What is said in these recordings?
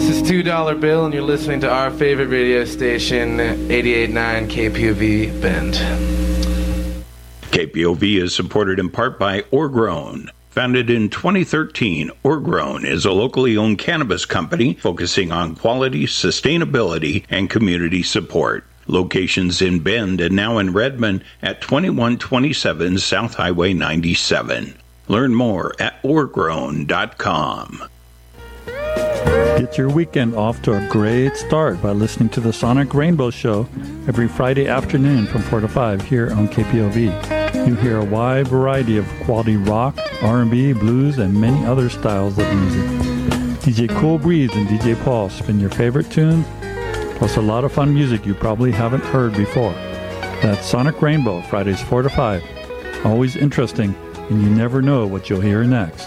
This is $2 Bill, and you're listening to our favorite radio station, 88.9 KPOV Bend. KPOV is supported in part by Orgrown. Founded in 2013, Orgrown is a locally owned cannabis company focusing on quality, sustainability, and community support. Locations in Bend and now in Redmond at 2127 South Highway 97. Learn more at orgrown.com. Get your weekend off to a great start by listening to the Sonic Rainbow Show every Friday afternoon from 4 to 5 here on KPOV. You hear a wide variety of quality rock, R&B, blues, and many other styles of music. DJ Cool Breeze and DJ Paul spin your favorite tunes, plus a lot of fun music you probably haven't heard before. That's Sonic Rainbow, Fridays 4 to 5. Always interesting, and you never know what you'll hear next.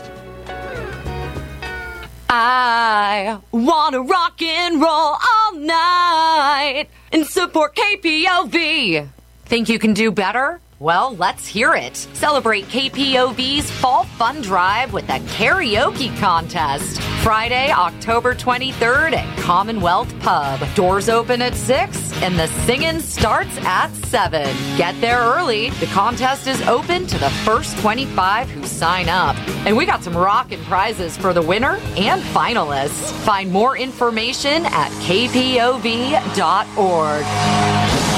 I wanna rock and roll all night and support KPOV. Think you can do better? Well, let's hear it. Celebrate KPOV's Fall Fun Drive with a karaoke contest. Friday, October 23rd at Commonwealth Pub. Doors open at 6 and the singing starts at 7. Get there early. The contest is open to the first 25 who sign up. And we got some rockin' prizes for the winner and finalists. Find more information at kpov.org.